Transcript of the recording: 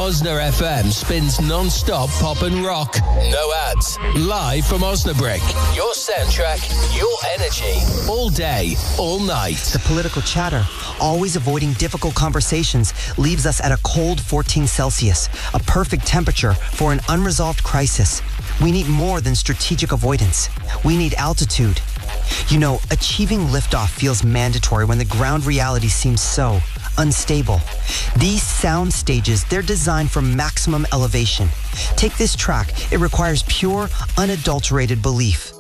Osna FM spins non-stop pop and rock. No ads. Live from Osnabrück. Your soundtrack, your energy. All day, all night. The political chatter, always avoiding difficult conversations, leaves us at a cold 14 Celsius, a perfect temperature for an unresolved crisis. We need more than strategic avoidance. We need altitude. You know, achieving liftoff feels mandatory when the ground reality seems so unstable. These sound stages, they're designed for maximum elevation. Take this track. It requires pure, unadulterated belief.